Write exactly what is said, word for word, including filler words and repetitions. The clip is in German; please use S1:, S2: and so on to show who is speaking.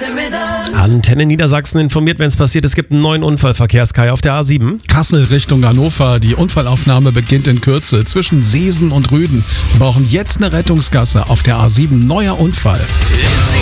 S1: Antenne Niedersachsen informiert, wenn es passiert. Es gibt einen neuen Unfall, Verkehrskai auf der A sieben.
S2: Kassel Richtung Hannover. Die Unfallaufnahme beginnt in Kürze. Zwischen Seesen und Rüden. Wir brauchen jetzt eine Rettungsgasse auf der A sieben. Neuer Unfall.